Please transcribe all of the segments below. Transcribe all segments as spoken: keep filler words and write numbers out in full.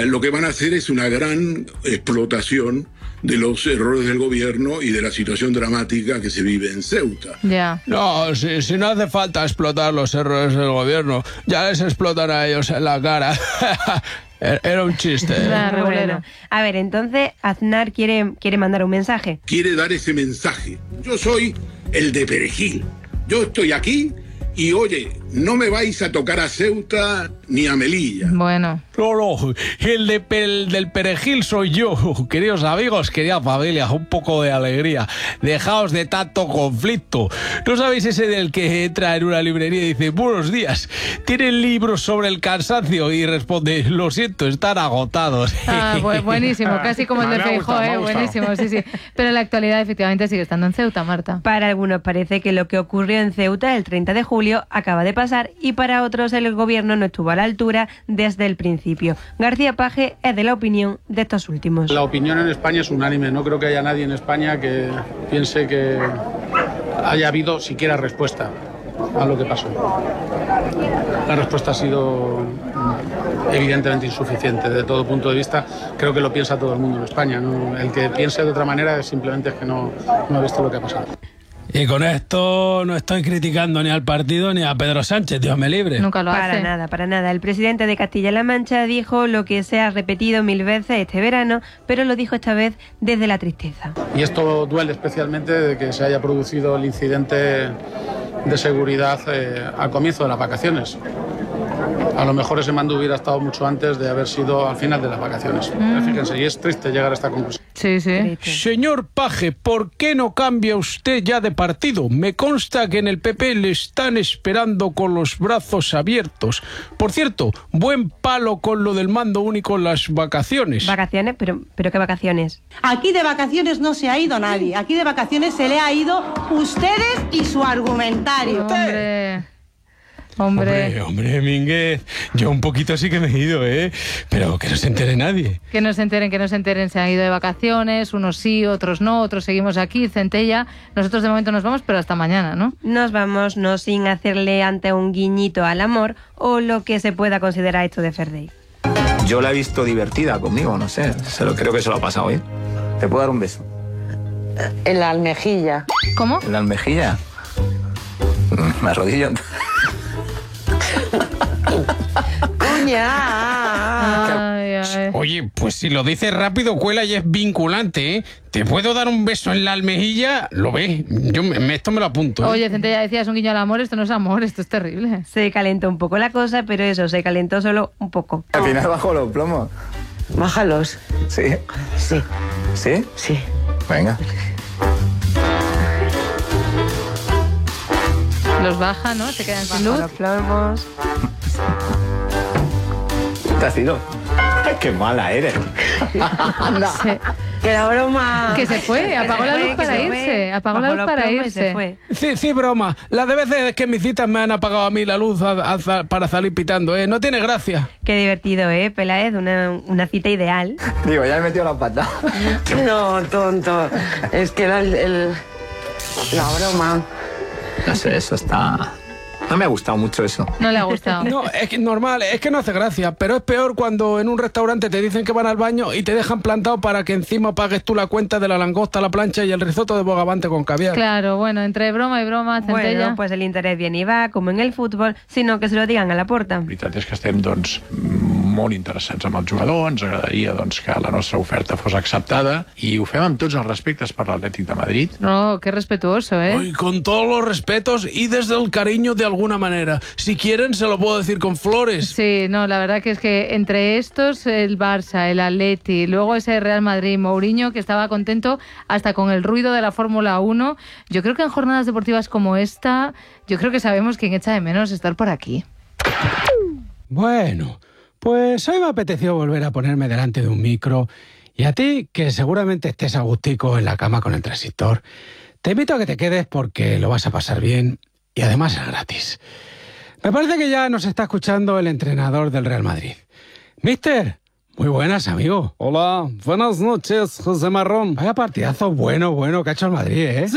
Eh, lo que van a hacer es una gran explotación de los errores del gobierno y de la situación dramática que se vive en Ceuta. Ya. Yeah. No, si, si no hace falta explotar los errores del gobierno, ya les explotan a ellos en la cara. Era un chiste. ¿eh? Claro, bueno. A ver, entonces Aznar quiere, quiere mandar un mensaje. Quiere dar ese mensaje. Yo soy el de Perejil. Yo estoy aquí y, oye, no me vais a tocar a Ceuta ni a Melilla. Bueno. No, no, el, de, el del Perejil soy yo. Queridos amigos, querida familia, un poco de alegría. Dejaos de tanto conflicto. ¿No sabéis ese del que entra en una librería y dice, buenos días, ¿tienen libros sobre el cansancio? Y responde, lo siento, están agotados. Ah, bu- buenísimo, casi como el de Feijóo, ¿eh? Buenísimo, sí, sí. Pero en la actualidad efectivamente sigue estando en Ceuta, Marta. Para algunos parece que lo que ocurrió en Ceuta el treinta de julio acaba de pasar y para otros el gobierno no estuvo a la altura desde el principio. García Paje es de la opinión de estos últimos. La opinión en España es unánime. No creo que haya nadie en España que piense que haya habido siquiera respuesta a lo que pasó. La respuesta ha sido evidentemente insuficiente desde todo punto de vista. Creo que lo piensa todo el mundo en España, ¿no? El que piense de otra manera es simplemente es que no, no ha visto lo que ha pasado. Y con esto no estoy criticando ni al partido ni a Pedro Sánchez, Dios me libre. Nunca lo hace. Para nada, para nada. El presidente de Castilla-La Mancha dijo lo que se ha repetido mil veces este verano, pero lo dijo esta vez desde la tristeza. Y esto duele especialmente de que se haya producido el incidente de seguridad eh, al comienzo de las vacaciones. A lo mejor ese mando hubiera estado mucho antes de haber sido al final de las vacaciones. Mm. Fíjense, y es triste llegar a esta conclusión. Sí, sí. Señor Paje, ¿por qué no cambia usted ya de partido? Me consta que en el P P le están esperando con los brazos abiertos. Por cierto, buen palo con lo del mando único en las vacaciones. ¿Vacaciones? ¿Pero, pero qué vacaciones? Aquí de vacaciones no se ha ido nadie. Aquí de vacaciones se le ha ido ustedes y su argumentario. Hombre... Hombre. hombre, hombre, Mínguez, yo un poquito sí que me he ido, ¿eh? Pero que no se entere nadie. Que no se enteren, que no se enteren, se han ido de vacaciones, unos sí, otros no, otros seguimos aquí, Centella. Nosotros de momento nos vamos, pero hasta mañana, ¿no? Nos vamos, no sin hacerle ante un guiñito al amor o lo que se pueda considerar esto de Fair Day. Yo la he visto divertida conmigo, no sé, se lo, creo que se lo ha pasado bien. ¿Te puedo dar un beso? En la almejilla. ¿Cómo? ¿En la almejilla? Me arrodillo. Ay, ay. Oye, pues si lo dices rápido, cuela y es vinculante, ¿eh? ¿Te puedo dar un beso en la almejilla? Lo ves, yo me, esto me lo apunto, ¿eh? Oye, Centella, decías un guiño al amor, esto no es amor, esto es terrible. Se calentó un poco la cosa, pero eso, se calentó solo un poco. Al final bajo los plomos. Bájalos. ¿Sí? Sí. ¿Sí? Sí. Venga. Los baja, ¿no? Se quedan sin luz. Los plomos. ¿Te has ido? ¡Qué mala eres! Sí. Que la broma... Que se fue, apagó la luz para irse. Apagó la luz para irse. Sí, sí, broma. Las de veces que mis citas me han apagado a mí la luz a, a, para salir pitando, ¿eh? No tiene gracia. Qué divertido, ¿eh, Peláez? Una, una cita ideal. Digo, ya he metido la pata. No, tonto. Es que la, el, la broma... No sé, eso está... No me ha gustado mucho eso. No le ha gustado. No, es que normal, es que no hace gracia, pero es peor cuando en un restaurante te dicen que van al baño y te dejan plantado para que encima pagues tú la cuenta de la langosta, la plancha y el risotto de bogavante con caviar. Claro, bueno, entre broma y broma, Centella... Bueno, pues el interés bien y va, como en el fútbol, sino que se lo digan a la porta. La veritat és que estem, doncs, molt interessats amb el jugador, ens agradaria, doncs, que la nostra oferta fos acceptada i ho fem amb tots els respectes per l'Atlètic de Madrid. No, qué respetuoso, ¿eh? Ay, con todos los respetos y desde el cariño de alguna manera. Si quieren, se lo puedo decir con flores. Sí, no, la verdad que es que entre estos, el Barça, el Atleti, luego ese Real Madrid, Mourinho, que estaba contento hasta con el ruido de la Fórmula uno, yo creo que en jornadas deportivas como esta, yo creo que sabemos quién echa de menos estar por aquí. Bueno, pues hoy me apeteció volver a ponerme delante de un micro y a ti, que seguramente estés a gustico en la cama con el transistor, te invito a que te quedes porque lo vas a pasar bien y además es gratis. Me parece que ya nos está escuchando el entrenador del Real Madrid. Mister, muy buenas, amigo. Hola, buenas noches, José Marrón. Vaya partidazo bueno, bueno que ha hecho el Madrid, ¿eh? Sí,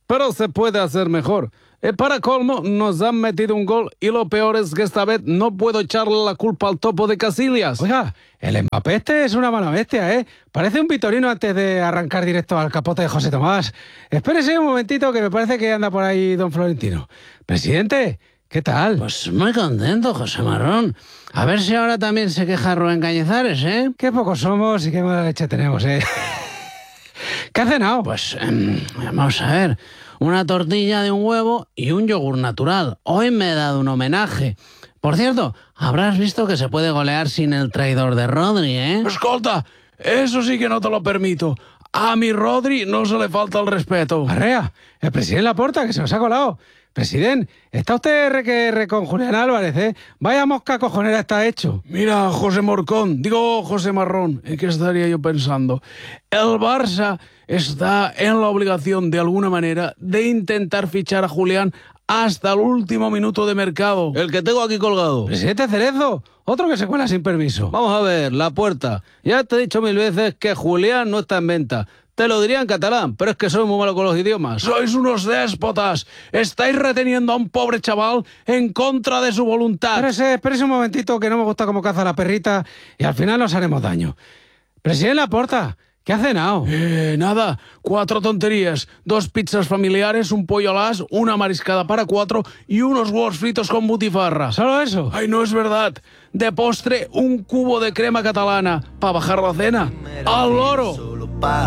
pero se puede hacer mejor. Eh, para colmo, nos han metido un gol y lo peor es que esta vez no puedo echarle la culpa al topo de Casillas. Oiga, el Mbappé este es una mala bestia, ¿eh? Parece un vitorino antes de arrancar directo al capote de José Tomás. Espérese un momentito que me parece que anda por ahí don Florentino. Presidente, ¿qué tal? Pues muy contento, José Marrón. A ver si ahora también se queja Rubén Cañizares, ¿eh? Qué pocos somos y qué mala leche tenemos, ¿eh? ¿Qué ha cenado? Pues, eh, vamos a ver... Una tortilla de un huevo y un yogur natural. Hoy me he dado un homenaje. Por cierto, habrás visto que se puede golear sin el traidor de Rodri, ¿eh? Escolta, eso sí que no te lo permito. A mi Rodri no se le falta el respeto. Arrea, el presidente Laporta, que se nos ha colado. Presidente, está usted R que R con Julián Álvarez, ¿eh? Vaya mosca cojonera está hecho. Mira, José Morcón, digo José Marrón, ¿en qué estaría yo pensando? El Barça está en la obligación, de alguna manera, de intentar fichar a Julián hasta el último minuto de mercado. El que tengo aquí colgado. Presidente Cerezo, otro que se cuela sin permiso. Vamos a ver, Lapuerta. Ya te he dicho mil veces que Julián no está en venta. Te lo diría en catalán, pero es que soy muy malo con los idiomas. Sois unos déspotas. Estáis reteniendo a un pobre chaval en contra de su voluntad. Espérese, espérese un momentito, que no me gusta cómo caza la perrita y al final nos haremos daño. Presidente Laporta, ¿qué ha cenado? Eh, nada, cuatro tonterías. Dos pizzas familiares, un pollo al as, una mariscada para cuatro y unos huevos fritos con butifarra. ¿Solo eso? Ay, no es verdad. De postre, un cubo de crema catalana para bajar la cena. ¡Al loro!